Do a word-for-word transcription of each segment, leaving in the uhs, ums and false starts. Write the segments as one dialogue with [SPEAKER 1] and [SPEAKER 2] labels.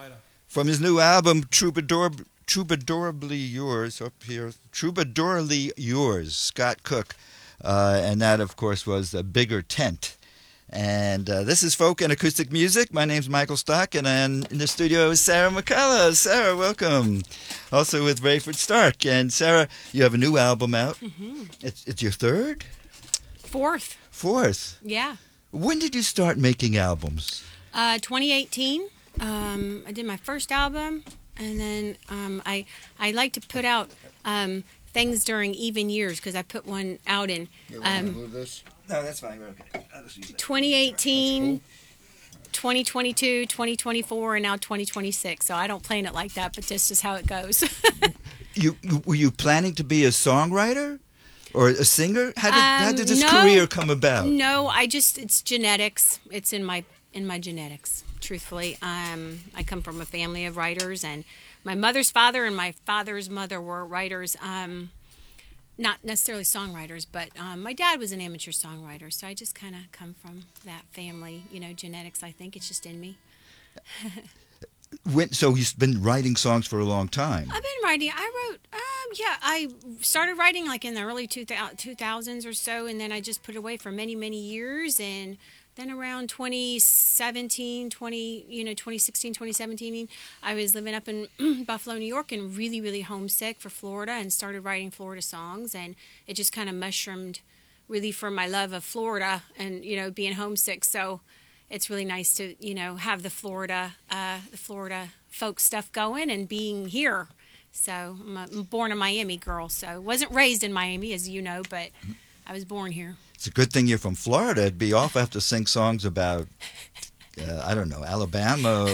[SPEAKER 1] From his new album, Troubadour, Troubadourly Yours, up here, Troubadourly Yours, Scott Cook. Uh, and that, of course, was a bigger tent. And uh, this is Folk and Acoustic Music. My name's Michael Stock, and I'm in the studio is Sarah McCullough. Sarah, welcome. Also with Rayford Stark. And Sarah, you have a new album out.
[SPEAKER 2] Mm-hmm.
[SPEAKER 1] It's, it's your third?
[SPEAKER 2] Fourth.
[SPEAKER 1] Fourth?
[SPEAKER 2] Yeah.
[SPEAKER 1] When did you start making albums?
[SPEAKER 2] Uh, twenty eighteen. Um, I did my first album, and then um, I I like to put out um, things during even years because I put one out in um,
[SPEAKER 1] move this? No, that's fine. We're okay. I'll just use that.
[SPEAKER 2] twenty eighteen, twenty twenty-two, twenty twenty-four, and now twenty twenty-six. So I don't plan it like that, but this is how it goes.
[SPEAKER 1] you were you planning to be a songwriter or a singer? How did
[SPEAKER 2] um,
[SPEAKER 1] how did this
[SPEAKER 2] no,
[SPEAKER 1] career come about?
[SPEAKER 2] No, I just it's genetics. It's in my in my genetics. Truthfully, um, I come from a family of writers, and my mother's father and my father's mother were writers. Um, not necessarily songwriters, but um, my dad was an amateur songwriter, so I just kind of come from that family. You know, genetics. I think it's just in me.
[SPEAKER 1] When, so you've been writing songs for a long time.
[SPEAKER 2] I've been writing. I wrote. Um, yeah, I started writing like in the early two thousands or so, and then I just put it away for many, many years, and then around twenty seventeen, twenty, you know, twenty sixteen, twenty seventeen, I was living up in Buffalo, New York, and really, really homesick for Florida, and started writing Florida songs, and it just kind of mushroomed really from my love of Florida and, you know, being homesick. So it's really nice to, you know, have the Florida, uh, the Florida folk stuff going and being here. So I'm, a, I'm born a Miami girl, so wasn't raised in Miami, as you know, but I was born here.
[SPEAKER 1] It's a good thing you're from Florida. It'd be awful to have to sing songs about, uh, I don't know, Alabama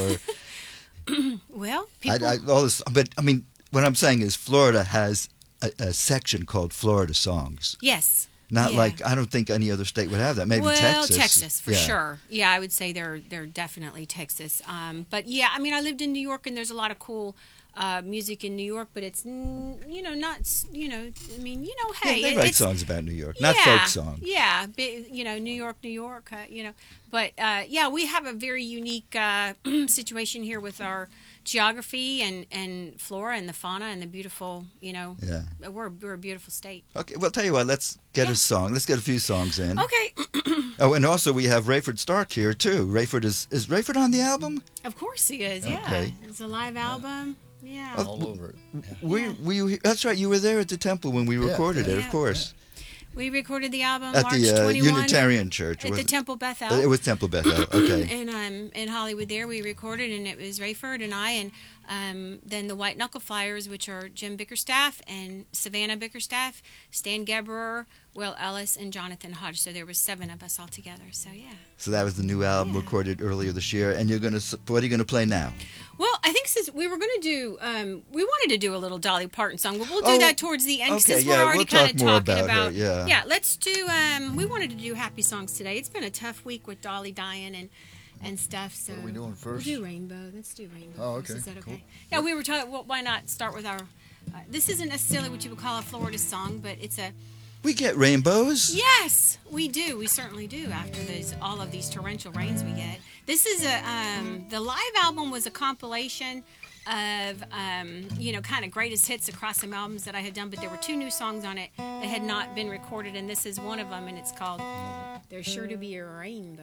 [SPEAKER 1] or...
[SPEAKER 2] well, people...
[SPEAKER 1] I, I, all this, but, I mean, what I'm saying is Florida has a, a section called Florida Songs.
[SPEAKER 2] Yes.
[SPEAKER 1] Not
[SPEAKER 2] yeah.
[SPEAKER 1] like, I don't think any other state would have that. Maybe
[SPEAKER 2] well,
[SPEAKER 1] Texas.
[SPEAKER 2] Well, Texas, for
[SPEAKER 1] yeah.
[SPEAKER 2] sure. Yeah, I would say they're, they're definitely Texas. Um, but, yeah, I mean, I lived in New York, and there's a lot of cool... Uh, music in New York, but it's, you know, not, you know, I mean, you know, hey.
[SPEAKER 1] Yeah, they write
[SPEAKER 2] it's,
[SPEAKER 1] songs about New York, not
[SPEAKER 2] yeah,
[SPEAKER 1] folk songs.
[SPEAKER 2] Yeah, you know, New York, New York, uh, you know. But, uh, yeah, we have a very unique uh, situation here with our geography and, and flora and the fauna and the beautiful, you know.
[SPEAKER 1] Yeah.
[SPEAKER 2] We're, we're a beautiful state.
[SPEAKER 1] Okay, well, tell you what, let's get yeah. a song. Let's get a few songs in.
[SPEAKER 2] Okay.
[SPEAKER 1] Oh, and also we have Rayford Stark here, too. Rayford is, is Rayford on the album?
[SPEAKER 2] Of course he is, yeah.
[SPEAKER 1] Okay.
[SPEAKER 2] It's a live album. Yeah.
[SPEAKER 3] All over it.
[SPEAKER 1] Yeah. We, we, that's right, you were there at the temple when we
[SPEAKER 3] yeah.
[SPEAKER 1] recorded
[SPEAKER 2] yeah.
[SPEAKER 1] it, of course.
[SPEAKER 2] Yeah. We recorded the album
[SPEAKER 1] at
[SPEAKER 2] March
[SPEAKER 1] the uh,
[SPEAKER 2] twenty-first.
[SPEAKER 1] Unitarian Church.
[SPEAKER 2] At the
[SPEAKER 1] it?
[SPEAKER 2] Temple Bethel.
[SPEAKER 1] It was Temple Bethel, okay.
[SPEAKER 2] and um, in Hollywood there we recorded, and it was Rayford and I, and um, then the White Knuckle Flyers, which are Jim Bickerstaff and Savannah Bickerstaff, Stan Gebrer, Will Ellis, and Jonathan Hodge. So there were seven of us all together, so yeah.
[SPEAKER 1] So that was the new album
[SPEAKER 2] yeah. recorded
[SPEAKER 1] earlier this year, and you're going to, what are you going to play now?
[SPEAKER 2] Well, I think since we were going to do, um, we wanted to do a little Dolly Parton song, but we'll do
[SPEAKER 1] oh,
[SPEAKER 2] that towards the end.
[SPEAKER 1] Okay,
[SPEAKER 2] since
[SPEAKER 1] yeah,
[SPEAKER 2] we're already
[SPEAKER 1] we'll
[SPEAKER 2] kind
[SPEAKER 1] talk
[SPEAKER 2] of
[SPEAKER 1] more
[SPEAKER 2] talking
[SPEAKER 1] about,
[SPEAKER 2] about,
[SPEAKER 1] her, yeah.
[SPEAKER 2] yeah, let's do, um, we wanted to do happy songs today. It's been a tough week with Dolly dying and, and stuff. So
[SPEAKER 3] what are we doing first?
[SPEAKER 2] We'll do Rainbow. Let's do Rainbow.
[SPEAKER 3] Oh,
[SPEAKER 2] first.
[SPEAKER 3] okay.
[SPEAKER 2] Is that okay?
[SPEAKER 3] Cool.
[SPEAKER 2] Yeah, we were talking, well, why not start with our, uh, this isn't necessarily what you would call a Florida song, but it's a,
[SPEAKER 1] We get rainbows.
[SPEAKER 2] yes, we do. We certainly do after those, all of these torrential rains we get. This is a, um, the live album was a compilation of, um, you know, kind of greatest hits across some albums that I had done, but there were two new songs on it that had not been recorded, and this is one of them, and it's called There's Sure to Be a Rainbow.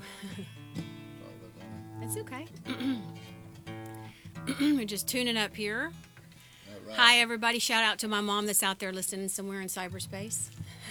[SPEAKER 2] That's okay. We're just tuning up here. Right. Hi, everybody. Shout out to my mom that's out there listening somewhere in cyberspace.